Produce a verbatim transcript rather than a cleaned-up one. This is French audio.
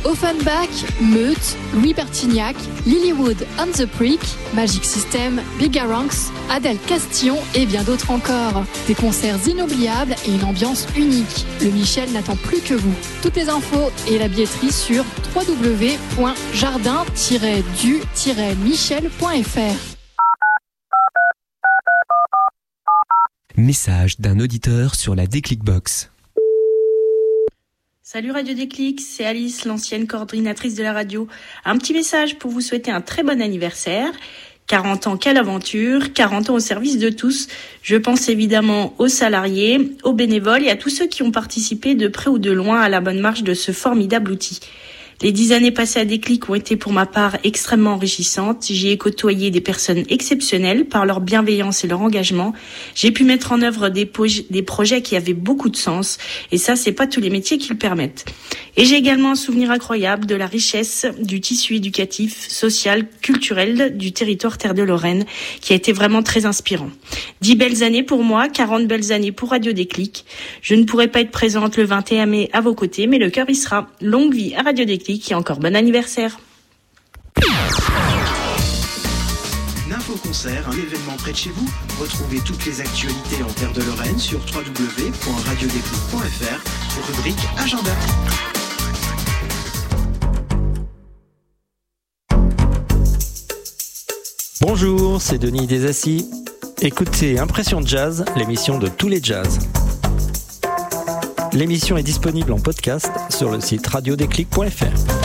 Offenbach, Meute, Louis Bertignac, Lilywood on the Creek, Magic System, Bigaranx, Adèle Castillon et bien d'autres encore. Des concerts inoubliables et une ambiance unique. Le Michel n'attend plus que vous. Toutes les infos et la billetterie sur w w w point jardin tiret du tiret michel point f r. Message d'un auditeur sur la Déclic Box. Salut Radio Déclic, c'est Alice, l'ancienne coordinatrice de la radio. Un petit message pour vous souhaiter un très bon anniversaire. quarante ans, quelle aventure, quarante ans au service de tous. Je pense évidemment aux salariés, aux bénévoles et à tous ceux qui ont participé de près ou de loin à la bonne marche de ce formidable outil. Les dix années passées à Déclic ont été pour ma part extrêmement enrichissantes. J'y ai côtoyé des personnes exceptionnelles par leur bienveillance et leur engagement. J'ai pu mettre en œuvre des, po- des projets qui avaient beaucoup de sens. Et ça, c'est pas tous les métiers qui le permettent. Et j'ai également un souvenir incroyable de la richesse du tissu éducatif, social, culturel du territoire Terre de Lorraine, qui a été vraiment très inspirant. Dix belles années pour moi, quarante belles années pour Radio Déclic. Je ne pourrai pas être présente le vingt et un mai à vos côtés, mais le cœur y sera. Longue vie à Radio Déclic. Qui est encore bon anniversaire. Info-concert, un événement près de chez vous. Retrouvez toutes les actualités en Terre de Lorraine sur w w w point radio déclic point f r, rubrique Agenda. Bonjour, c'est Denis Desassis. Écoutez Impression Jazz, l'émission de tous les jazz. L'émission est disponible en podcast sur le site radio déclic point f r.